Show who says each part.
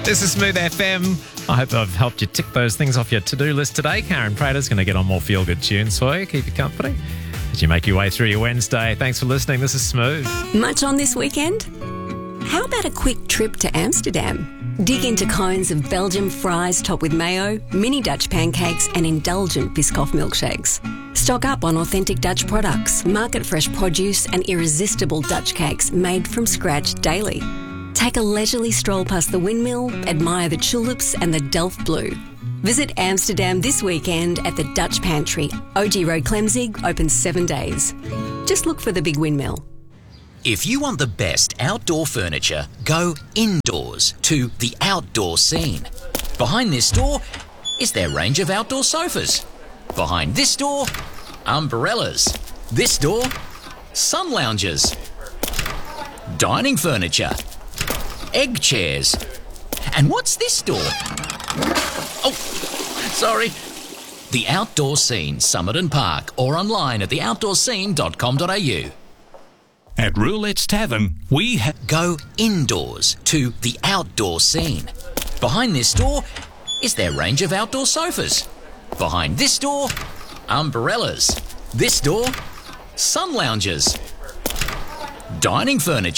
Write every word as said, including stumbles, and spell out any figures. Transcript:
Speaker 1: This is Smooth F M. I hope I've helped you tick those things off your to-do list today. Karen Prater's going to get on more feel-good tunes for you. Keep you company as you make your way through your Wednesday. Thanks for listening. This is Smooth.
Speaker 2: Much on this weekend? How about a quick trip to Amsterdam? Dig into cones of Belgian fries topped with mayo, mini Dutch pancakes and indulgent Biscoff milkshakes. Stock up on authentic Dutch products, market-fresh produce and irresistible Dutch cakes made from scratch daily. Take a leisurely stroll past the windmill, admire the tulips and the Delft Blue. Visit Amsterdam this weekend at the Dutch Pantry. O G Road Clemzig, open seven days. Just look for the big windmill.
Speaker 3: If you want the best outdoor furniture, go indoors to The Outdoor Scene. Behind this door is their range of outdoor sofas. Behind this door, umbrellas. This door, sun lounges. Dining furniture. Egg chairs. And what's this door? Oh, sorry. The Outdoor Scene, Somerton Park, or online at the outdoor scene dot com dot a u.
Speaker 4: At Roulette's Tavern, we ha-
Speaker 3: Go indoors to The Outdoor Scene. Behind this door is their range of outdoor sofas. Behind this door, umbrellas. This door, sun lounges. Dining furniture.